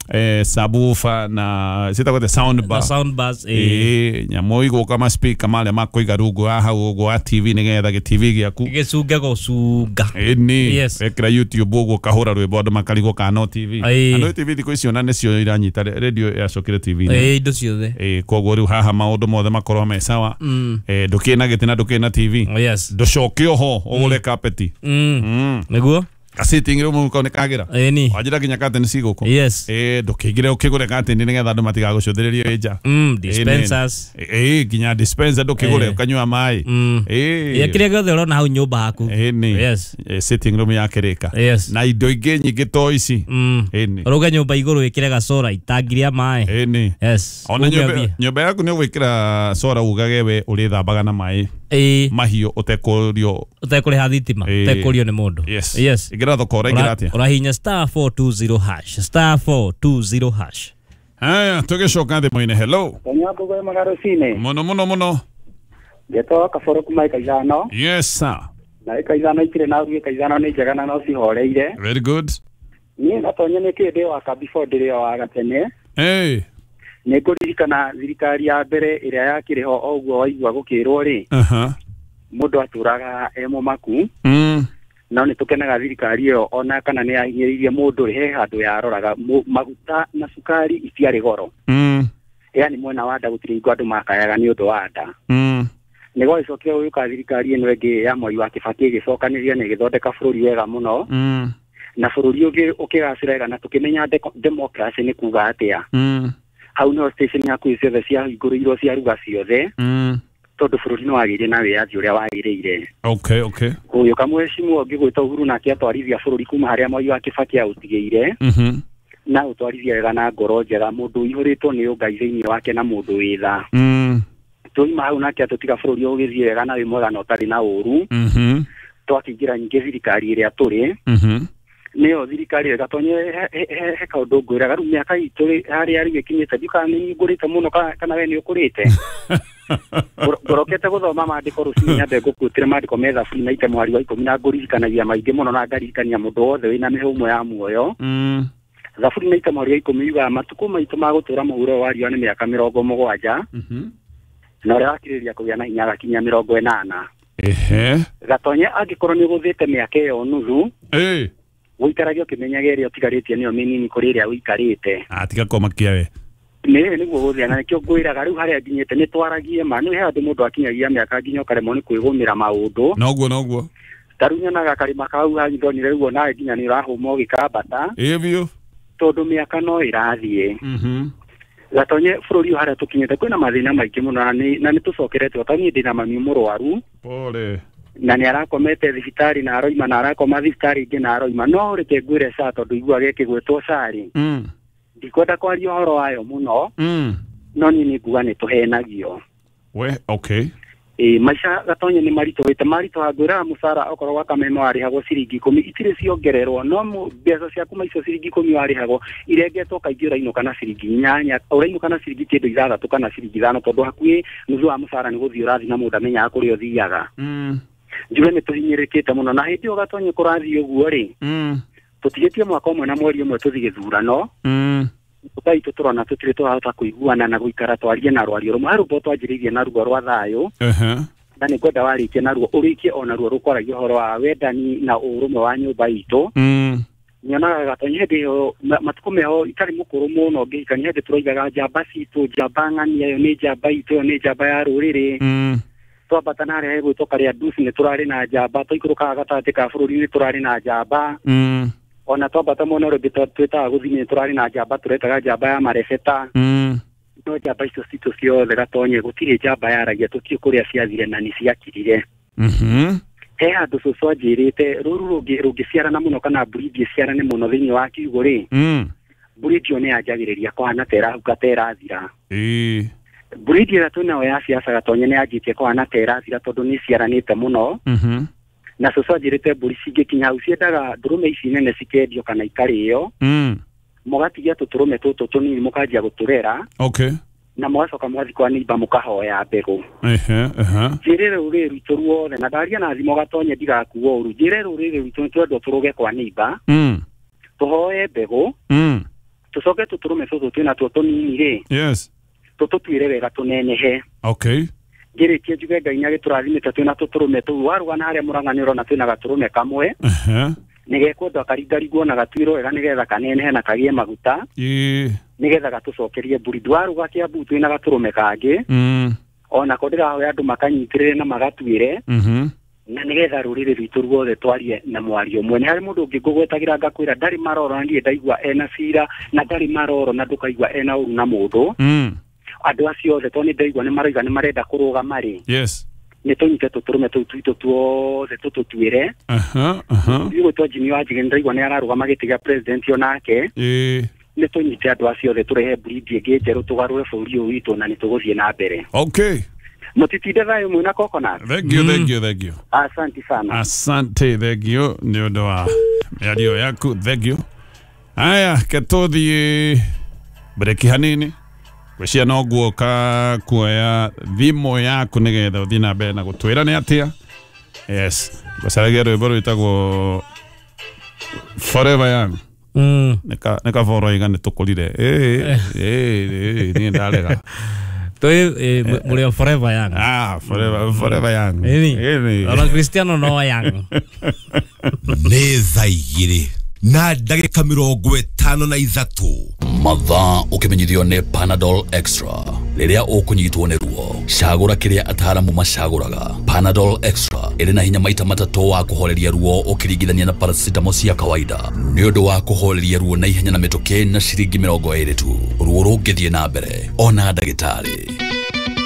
subwoofer na sita the sound bars nyamoi go kama speaker male makoiga rungu haha go TV nigetha ge TV giaku gicunge go cunga ni ekira YouTube go kahura rwimbo andu makarigo kana TV andu TV thiko icio na nicio iranyita radio ya Shokire TV indo ciothe koguo riu haha maundu mothe makorwo me sawa ndukina gitina ndukina TV nducoke oho ugure carpet niguo sitting room uko ne kagira ni wajira kinya curtain ciguko ndukigire ukigure curtain nigetha andu matigagucuthiririo eja dispensers kinya dispenser ndukigure ukanywa mai kire gothe urona hau nyumba haku sitting room ya kirika na indo ingi nyingi to ici uruge nyumba iguru wikire ga solar itangiria mai ona nyumba yaku ni gwikira solar ugage we uri thambaga na mai mahio utekuriha thitima utekurio ni mundu igira thoko igira atia urahinya *420# haya tugicoka thi moine hello Tonyago gwe magarocine muno geto kaboro kuma kaizano yes sir na kaizano ikire na ugie kaizano ni njega na no cihoreire very good ni na tonye ni kinde wa ka before ndire wa gatene ni kuririkana thirikari ya mbere iria yakiriho oguo waigua gukirwo ri mundu aturaga mumaku no ni tukenaga thirikari iyo ona kana ni yahinyiririe mundu he handu yaroraga maguta na sukari iciari goro yani mwena wa nda gutiri andu makayaga ni undu wa nda nego icoke uyu ka thirikari ino ingi ya mwai wa Kibaki gicokaniria ni githondeka bururi wega muno na bururi ugi ukigacirega na tukimenya democracy ni kuga atia hau no station yaku ciothe cia iguriro cia ruga ciothe tondu bururi no wagire na wiathi uria wagirire okay uyu kamwecimu ngigwita Uhuru na kiatwarithia bururi kuma haria mwai wa Kibaki autigeire na utwarithia wega na ngoro njega mundu ihuritwo ni ungai thiini wake na mundu witha tuima hau nake atutiga bururi ugithie wega na wi mwega na utari na uru twakingira nyingi thirikari iria turi neo thirikari wega tonye he kaundu ngwiraga ru miaka itu haria ari gikinyite duka ni ngurite muno kana we ni ukurite gorokete guthoma maandiko rucini nyambe ngukutire maandiko metha free na ite mwari wa 10 na nguririkanagia maingi muno na ngaririkania mundu wothe wina mihumo ya muoyo thaburi na ite mwari wa 10 yuga matuku maitu magutura muhuro wa riwa ni miaka 70 na uria wakiriria kugia na hinya gakinya 80 gatonye angikorwo ni guthite miaka iyo nuthu wikaragio kimenyaga iria utigaritie niyo minini kuri iria wikarite atiga koma kiawe niguo guthia na nikio ngwiraga riu haria nginyite ni twaragie ma ni he andu mundu akinyagia miaka nginya ukaremwo ni kwigumira maundu noguo tarunyonaga karima kau hangithonire riu nawe nginya ni urahuma ugikambata evio tondu miaka no irathie gatonye bururi haria tukinyite kwina mathina maingi muno na ni tucokerete otani ndina mami murwaru pole na ni arakomete thibitari na aroima na arakoma thibitari ingi na aroima no reke ngwire sa tondu igua gekigwetwo sari ndikwenda kwaria horo wayo muno no ni nguga ni tuhenagio we okay maisha gatonye ni marito hagwira musara okorwo wakamemo ari hago ciringi 10 itire ciongererwo no mbeca ciaku maicio ciringi 10 ari hago irengetwo kaingĩ ũrainũka na ciringi 8 ũrainũka na ciringi 6 kana ciringi 5 tondu hakuhi nuthu wa musara ni guthii urathi na mundu amenyaga kuri uthiaga njuge ni tuhinyirikite muno na hindi ugatonye kurathi uguo ri tutigitie mwaka umwe na mweri umwe tuthi githurano tukai tuturona tutire twahota kuiguana na guikara twarie na rwario rumwe harubo twanjiririe na rugo rwa thayo na ni kwenda warikie na ruo urikie ona ruo rukoragia horo wa wendani na urumwe wa nyumba itu nyonaga gatonye ndio matuko meho itari mukuru muno ngikania ndi turoigaga njamba citu njamba ng'ania yo ni njamba itu ni njamba ya ruriri twambata na ria gwitoka ria duci ni turari na njamba tuikuruka gatati ka bururi ni turari na njamba ona twambata muno rubito twita guthini turari na njamba turetaga njamba ya marebeta no njamba icio citu ciothe gatonye gutire njamba ya ragia tukie kuria ciathire na ni ciakirire he handu cucu anjirite ruru rungiciarana muno kana breed ciarane muno thiini wa kiugo ri breed yo ni anjagiriria kwana tera hukatera thira breed ira tunayo ya ciaca gatonye ni anjitie kwana tera thira tondu ni ciaranite muno na cucu anjirite mburi cingikinya hau ciendaga ndurume ici nene cikendio kana ikario mugatigia tuturume tutu tunini mukanjia guturera na mwacoka mwathi kwa niba mukahoya mbegu njire ruriri rwitu ruothe na ndaria na thimo gatonye ndigakuo uru njire ruriri rwitu twendo turuge kwa niba tuhoye mbegu tucoke tuturume tutu twina tuo tunini ri yes tututwire wega tunenehe okay ngirikie njuge Ngai nagiturathimite twina tuturume tu warugana haria Murang'a urona twina gaturume kamwe nigekwenda karingarigwo na gatwiro wega nigetha kanenehe na kagie maguta nigetha gatucokerie mburi dwaruga Kiambu twina gaturume kangi ona ko ndirahoya andu makanyitirire na magatwire na nigetha rurire rwitu ruothe twarie na mwario mwe ni hari mundu ungi ngugwetagira ngakwira ndari maroro na ndie ndaigua ena cira na ndari maroro na ndukaigua ena uru na mundu andu acio othe toni ndaigua ni maraiga ni marenda kuruga mari yes ni tunyite tuturume tutu tuothe tututwire igo to Jimmy Wanjigi ndaigua ni araruga magitiga president onake ni tunyite andu acio othe turehe breed ige njeru tugarure bũrũri ũyũ witũ na ni tuguthie na mbere okay mutitinde thayo mwina Coconut thank you asante sana asante thank you ni undu wa miario yaku thank you aya ketothi breki hanini gwĩcia no guoka kuoya thimo yaku nigetha uthii na mbere na gutwira ni atia yes gũcaragia rwĩmbo rwĩtagwo Forever Young neka voro igane tukurire ni ndarega Mulio Forever Young Forever Young Ona Cristiano no Young nĩ thaigire na ndagĩka 53 mathaa ũkĩmenyithio nĩ Panadol Extra rĩrĩa ũkũnyitwo nĩ ruo cagũra kĩrĩa ataaramu macagũraga Panadol Extra ĩrĩ na hinya maita matatũ wa kũhoreria ruo ũkĩringithania na paracetamol cia kawaida nĩ ũndũ wa kũhoreria ruo na ihenya na mĩtũkĩ na ciringi 20 tu ruo rũngĩthiĩ na mbere ona ndagĩtarĩ